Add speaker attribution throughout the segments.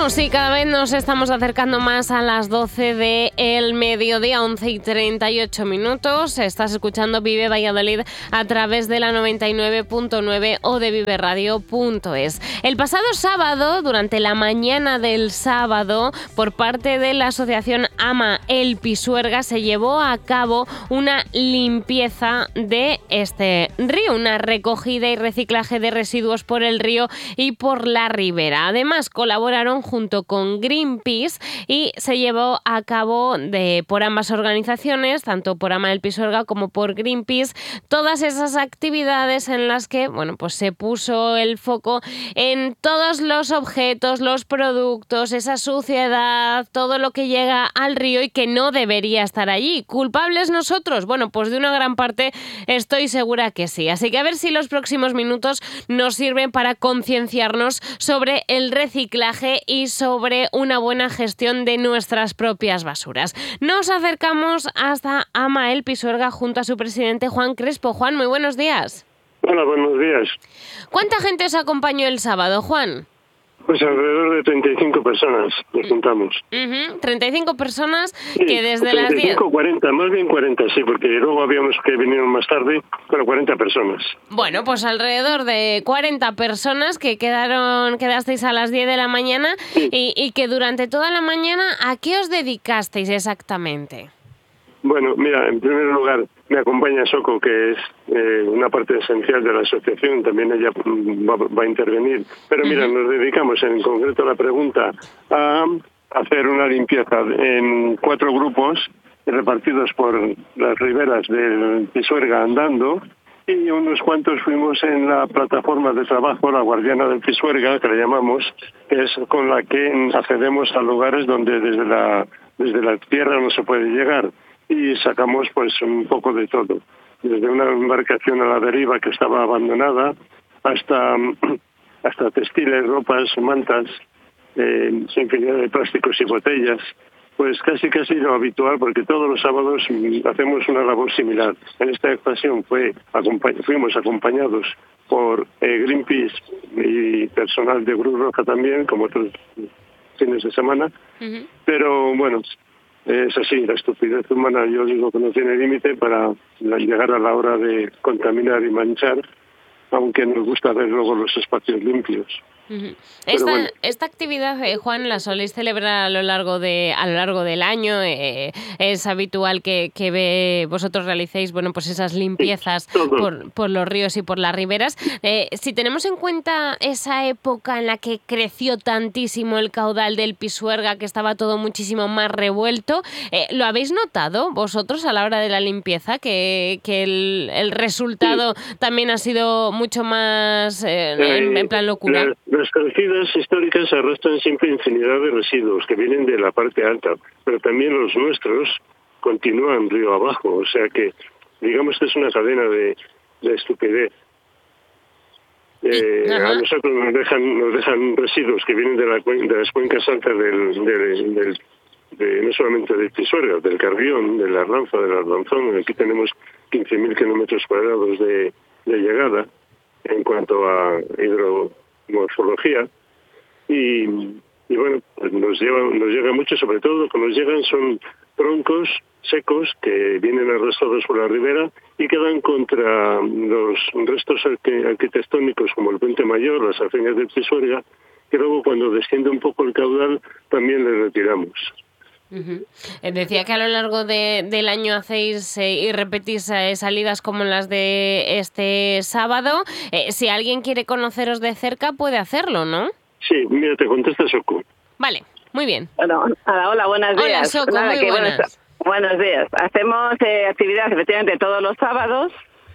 Speaker 1: Avanzamos y cada vez nos estamos acercando más a las 12 del mediodía, 11:38. Estás escuchando Vive Valladolid a través de la 99.9 o de viveradio.es. El pasado sábado, durante la mañana del sábado, por parte de la asociación Ama el Pisuerga, se llevó a cabo una limpieza de este río, una recogida y reciclaje de residuos por el río y por la ribera. Además, colaboraron junto con Greenpeace y se llevó a cabo por ambas organizaciones, tanto por Ama el Pisuerga como por Greenpeace, todas esas actividades en las que, pues se puso el foco en todos los objetos, los productos, esa suciedad, todo lo que llega al río y que no debería estar allí. ¿Culpables nosotros? Pues de una gran parte estoy segura que sí. Así que a ver si los próximos minutos nos sirven para concienciarnos sobre el reciclaje y sobre una buena gestión de nuestras propias basuras. Nos acercamos hasta Ama el Pisuerga junto a su presidente Juan Crespo. Juan, muy buenos días.
Speaker 2: Hola, buenos días.
Speaker 1: ¿Cuánta gente os acompañó el sábado, Juan?
Speaker 2: Pues alrededor de 35 personas nos juntamos.
Speaker 1: 35 personas
Speaker 2: Sí,
Speaker 1: que desde las 10...
Speaker 2: 35, 40, más bien 40, sí, porque luego habíamos que vinieron más tarde, pero 40 personas.
Speaker 1: Pues alrededor de 40 personas que quedasteis a las 10 de la mañana.
Speaker 2: Sí.
Speaker 1: y que durante toda la mañana, ¿a qué os dedicasteis exactamente?
Speaker 2: Bueno, mira, en primer lugar me acompaña Soco, que es una parte esencial de la asociación, también ella va a intervenir. Pero mira, nos dedicamos en concreto a la pregunta a hacer una limpieza en 4 grupos repartidos por las riberas del Pisuerga andando, y unos cuantos fuimos en la plataforma de trabajo, la Guardiana del Pisuerga, que la llamamos, que es con la que accedemos a lugares donde desde la tierra no se puede llegar. Y sacamos pues un poco de todo, desde una embarcación a la deriva que estaba abandonada hasta textiles, ropas, mantas, infinidad de plásticos y botellas. Pues casi lo habitual, porque todos los sábados hacemos una labor similar. En esta ocasión fuimos acompañados por Greenpeace y personal de Cruz Roja también, como otros fines de semana. Pero bueno, es así, la estupidez humana, yo digo que no tiene límite para llegar a la hora de contaminar y manchar, aunque nos gusta ver luego los espacios limpios.
Speaker 1: Esta actividad, Juan, la soléis celebrar a lo largo del año. Es habitual que vosotros realicéis pues esas limpiezas por los ríos y por las riberas. Si tenemos en cuenta esa época en la que creció tantísimo el caudal del Pisuerga, que estaba todo muchísimo más revuelto, ¿lo habéis notado vosotros a la hora de la limpieza? Que el resultado también ha sido mucho más en plan locura.
Speaker 2: Las crecidas históricas arrastran siempre infinidad de residuos que vienen de la parte alta, pero también los nuestros continúan río abajo, o sea que digamos que es una cadena de estupidez. A nosotros nos dejan residuos que vienen de las cuencas altas no solamente del Pisuerga, del Carrión, del Arlanza, del Arlanzón. Aquí tenemos 15.000 kilómetros cuadrados de llegada en cuanto a hidromorfología, y bueno, pues nos llega mucho. Sobre todo lo que nos llegan son troncos secos que vienen arrastrados por la ribera y quedan contra los restos arquitectónicos como el Puente Mayor, las aceñas del Pisuerga, que luego cuando desciende un poco el caudal también le retiramos.
Speaker 1: Decía que a lo largo del año hacéis y repetís salidas como las de este sábado. Si alguien quiere conoceros de cerca, puede hacerlo, ¿no?
Speaker 2: Sí, mira, te contesta Soco.
Speaker 1: Vale, muy bien.
Speaker 3: Hola, buenos días.
Speaker 1: Hola, Soco, muy buenas.
Speaker 3: Buenos días. Hacemos actividades efectivamente todos los sábados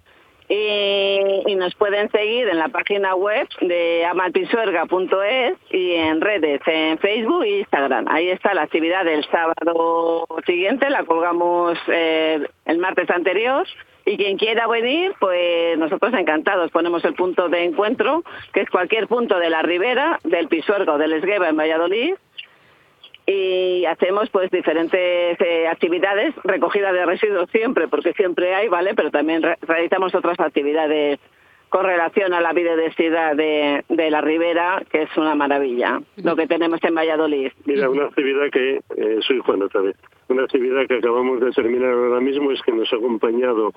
Speaker 3: y nos pueden seguir en la página web de amalpisuerga.es y en redes, en Facebook e Instagram. Ahí está la actividad del sábado siguiente, la colgamos el martes anterior, y quien quiera venir, pues nosotros encantados. Ponemos el punto de encuentro, que es cualquier punto de la ribera, del Pisuerga o del Esgueva en Valladolid, y hacemos pues diferentes actividades, recogida de residuos siempre, porque siempre hay, ¿vale? Pero también realizamos otras actividades con relación a la biodiversidad de la ribera, que es una maravilla, lo que tenemos en Valladolid.
Speaker 2: Mira, una actividad que, soy Juan otra vez, una actividad que acabamos de terminar ahora mismo es que nos ha acompañado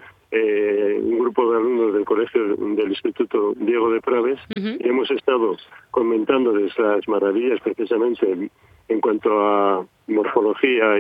Speaker 2: un grupo de alumnos del colegio del Instituto Diego de Praves y hemos estado comentándoles las maravillas precisamente en cuanto a morfología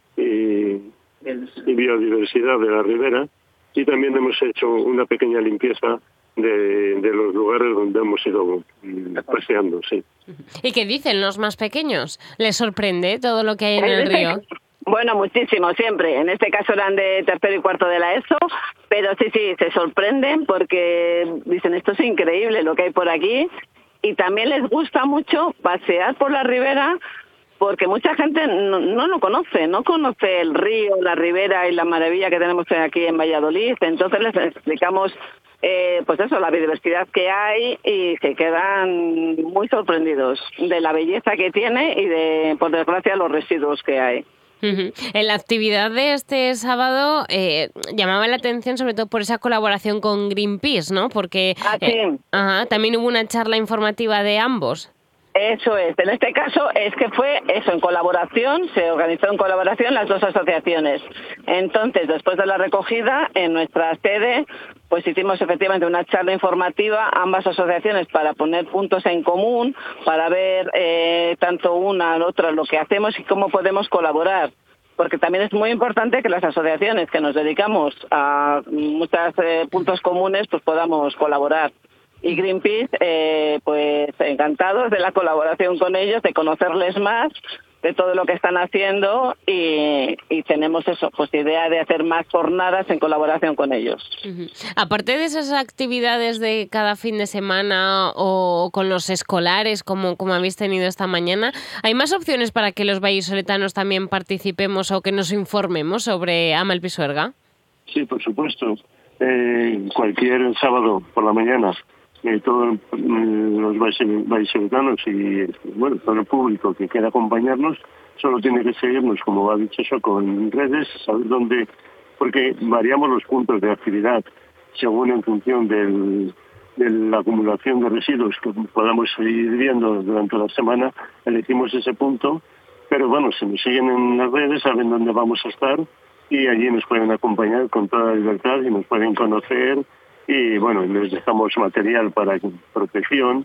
Speaker 2: y biodiversidad de la ribera, y también hemos hecho una pequeña limpieza de los lugares donde hemos ido paseando, sí.
Speaker 1: ¿Y qué dicen los más pequeños? ¿Les sorprende todo lo que hay en el río?
Speaker 3: Bueno, muchísimo, siempre. En este caso eran de tercero y cuarto de la ESO, pero sí, se sorprenden porque dicen, esto es increíble lo que hay por aquí, y también les gusta mucho pasear por la ribera, porque mucha gente no lo conoce, no conoce el río, la ribera y la maravilla que tenemos aquí en Valladolid. Entonces les explicamos pues eso, la biodiversidad que hay, y se quedan muy sorprendidos de la belleza que tiene y de, por desgracia, los residuos que hay.
Speaker 1: En la actividad de este sábado llamaba la atención sobre todo por esa colaboración con Greenpeace, ¿no? Porque también hubo una charla informativa de ambos.
Speaker 3: Eso es. En este caso es que fue eso, en colaboración, se organizó en colaboración las dos asociaciones. Entonces, después de la recogida, en nuestra sede, pues hicimos efectivamente una charla informativa, ambas asociaciones, para poner puntos en común, para ver tanto una a la otra lo que hacemos y cómo podemos colaborar. Porque también es muy importante que las asociaciones que nos dedicamos a muchos puntos comunes, pues podamos colaborar. Y Greenpeace, pues encantados de la colaboración con ellos, de conocerles más, de todo lo que están haciendo, y tenemos eso, pues idea de hacer más jornadas en colaboración con ellos.
Speaker 1: Aparte de esas actividades de cada fin de semana o con los escolares, como habéis tenido esta mañana, ¿hay más opciones para que los vallisoletanos también participemos o que nos informemos sobre Ama el Pisuerga?
Speaker 2: Sí, por supuesto. Cualquier sábado por la mañana, todos los vallisoletanos y bueno, todo el público que quiera acompañarnos solo tiene que seguirnos, como ha dicho Soco, en redes, saber dónde, porque variamos los puntos de actividad según en función de la acumulación de residuos que podamos ir viendo durante la semana. Elegimos ese punto, pero bueno, si nos siguen en las redes saben dónde vamos a estar y allí nos pueden acompañar con toda libertad y nos pueden conocer. Y bueno, les dejamos material para protección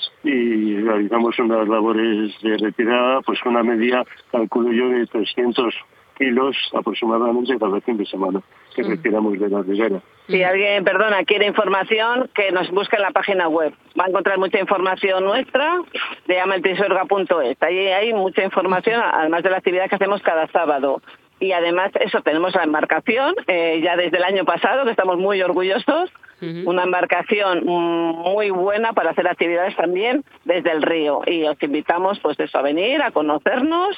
Speaker 2: y realizamos unas labores de retirada, pues una media, calculo yo, de 300 kilos aproximadamente cada fin de semana que retiramos de la ribera.
Speaker 3: Si alguien, quiere información, que nos busque en la página web. Va a encontrar mucha información nuestra de amalpisuerga.es. Ahí hay mucha información, además de la actividad que hacemos cada sábado. Y además, eso, tenemos la embarcación, ya desde el año pasado, que estamos muy orgullosos, una embarcación muy buena para hacer actividades también desde el río. Y os invitamos, pues eso, a venir, a conocernos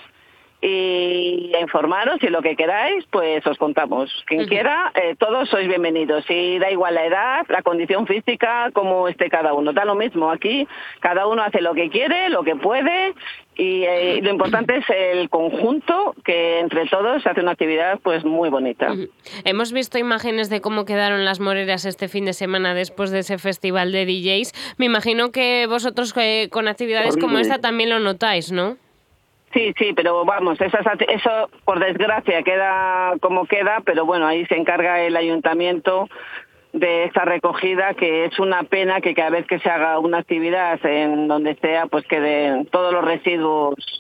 Speaker 3: y a informaros, y lo que queráis, pues os contamos. Quien quiera, todos sois bienvenidos. Y da igual la edad, la condición física, como esté cada uno. Da lo mismo. Aquí cada uno hace lo que quiere, lo que puede, y lo importante es el conjunto, que entre todos se hace una actividad pues muy bonita.
Speaker 1: Hemos visto imágenes de cómo quedaron las moreras este fin de semana después de ese festival de DJs. Me imagino que vosotros con actividades como esta también lo notáis, ¿no?
Speaker 3: Sí, pero vamos, eso por desgracia queda como queda, pero bueno, ahí se encarga el ayuntamiento de esta recogida, que es una pena que cada vez que se haga una actividad en donde sea, pues queden todos los residuos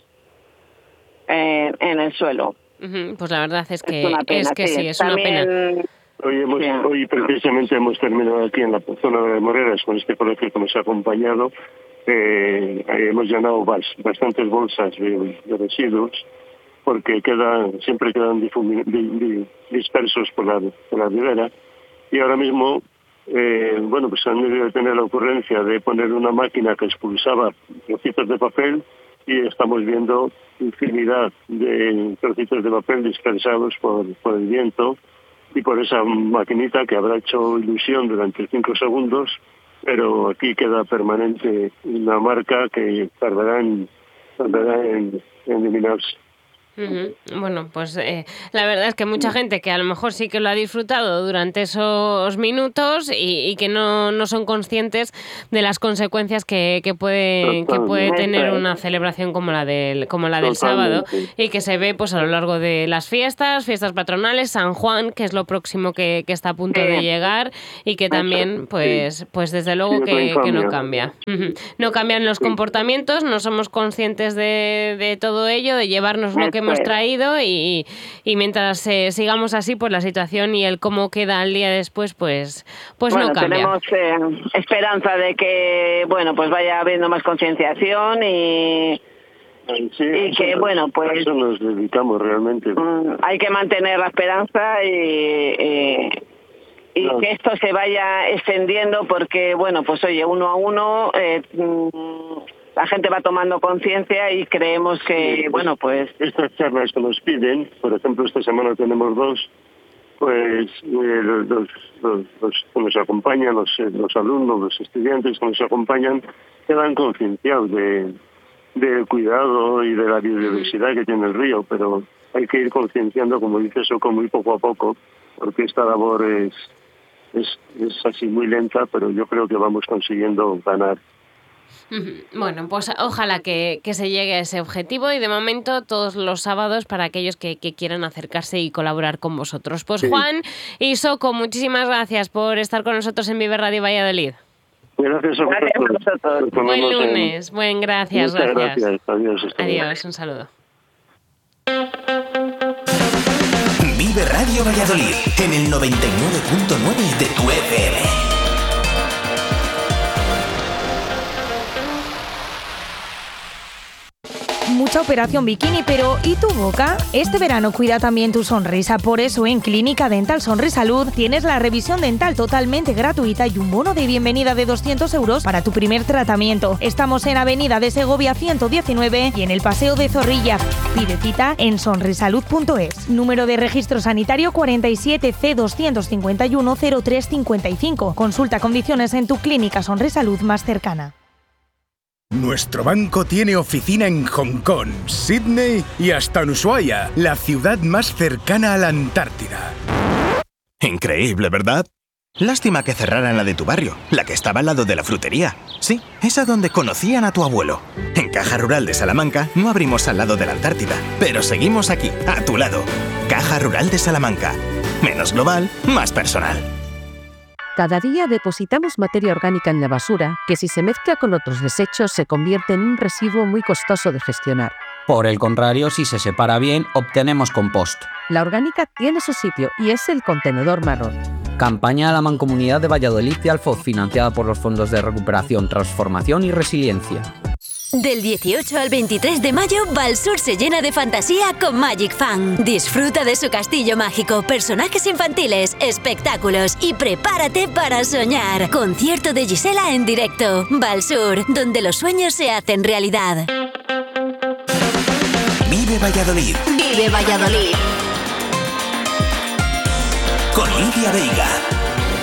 Speaker 3: en el suelo.
Speaker 1: Pues la verdad es que es
Speaker 3: también,
Speaker 1: una pena.
Speaker 2: Hoy precisamente hemos terminado aquí en la zona de Moreras con este colegio que nos ha acompañado. Hemos llenado bastantes bolsas de residuos porque siempre quedan dispersos por la ribera, y ahora mismo pues han debido tener la ocurrencia de poner una máquina que expulsaba trocitos de papel, y estamos viendo infinidad de trocitos de papel dispersados por el viento y por esa maquinita que habrá hecho ilusión durante 5 segundos, pero aquí queda permanente una marca que tardará en eliminarse.
Speaker 1: Bueno, pues la verdad es que mucha gente que a lo mejor sí que lo ha disfrutado durante esos minutos y que no son conscientes de las consecuencias que puede tener una celebración como la del sábado, y que se ve pues a lo largo de las fiestas patronales, San Juan, que es lo próximo que está a punto de llegar, y que también pues desde luego que no cambia. No cambian los comportamientos, no somos conscientes de todo ello, de llevarnos lo que hemos traído, y mientras sigamos así, pues la situación y el cómo queda al día después, pues no cambia.
Speaker 3: Tenemos esperanza de que pues vaya habiendo más concienciación y que pues
Speaker 2: a eso nos dedicamos realmente.
Speaker 3: Hay que mantener la esperanza y que esto se vaya extendiendo, porque pues oye, uno a uno la gente va tomando conciencia y creemos que, pues...
Speaker 2: Estas charlas que nos piden, por ejemplo, esta semana tenemos 2, pues los que nos acompañan, los alumnos, los estudiantes que nos acompañan, quedan concienciados del cuidado y de la biodiversidad que tiene el río, pero hay que ir concienciando, como dice Soco, muy poco a poco, porque esta labor es así muy lenta, pero yo creo que vamos consiguiendo ganar.
Speaker 1: Bueno, pues ojalá que se llegue a ese objetivo, y de momento todos los sábados para aquellos que quieran acercarse y colaborar con vosotros. Pues sí. Juan y Soco, muchísimas gracias por estar con nosotros en Vive Radio Valladolid.
Speaker 2: Gracias a vosotros.
Speaker 1: Buen lunes, gracias.
Speaker 2: Gracias.
Speaker 1: Adiós, un saludo.
Speaker 4: Vive Radio Valladolid en el 99.9 de tu FM.
Speaker 5: Mucha operación bikini, pero ¿y tu boca? Este verano cuida también tu sonrisa. Por eso en Clínica Dental Sonrisalud tienes la revisión dental totalmente gratuita y un bono de bienvenida de 200 € para tu primer tratamiento. Estamos en Avenida de Segovia 119 y en el Paseo de Zorrilla. Pide cita en sonrisalud.es. Número de registro sanitario 47 C251 0355. Consulta condiciones en tu Clínica Sonrisalud más cercana.
Speaker 6: Nuestro banco tiene oficina en Hong Kong, Sydney y hasta en Ushuaia, la ciudad más cercana a la Antártida.
Speaker 4: Increíble, ¿verdad? Lástima que cerraran la de tu barrio, la que estaba al lado de la frutería. Sí, esa donde conocían a tu abuelo. En Caja Rural de Salamanca no abrimos al lado de la Antártida, pero seguimos aquí, a tu lado. Caja Rural de Salamanca. Menos global, más personal.
Speaker 7: Cada día depositamos materia orgánica en la basura, que si se mezcla con otros desechos se convierte en un residuo muy costoso de gestionar.
Speaker 8: Por el contrario, si se separa bien, obtenemos compost.
Speaker 7: La orgánica tiene su sitio y es el contenedor marrón.
Speaker 8: Campaña de la Mancomunidad de Valladolid y Alfoz, financiada por los Fondos de Recuperación, Transformación y Resiliencia.
Speaker 9: Del 18 al 23 de mayo, Valsur se llena de fantasía con Magic Fan. Disfruta de su castillo mágico, personajes infantiles, espectáculos y prepárate para soñar. Concierto de Gisela en directo. Valsur, donde los sueños se hacen realidad.
Speaker 4: Vive Valladolid.
Speaker 9: Vive Valladolid.
Speaker 4: Con Lidia Veiga.